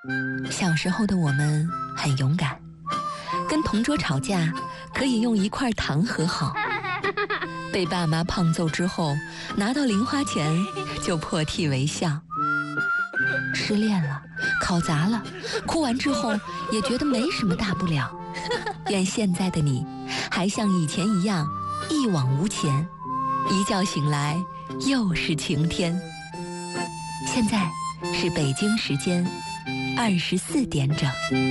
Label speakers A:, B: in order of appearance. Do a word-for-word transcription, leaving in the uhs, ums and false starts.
A: 小时候的我们很勇敢，跟同桌吵架可以用一块糖和好，被爸妈胖揍之后拿到零花钱就破涕为笑，失恋了，考砸了，哭完之后也觉得没什么大不了。愿现在的你还像以前一样一往无前，一觉醒来又是晴天。现在是北京时间二十四点整。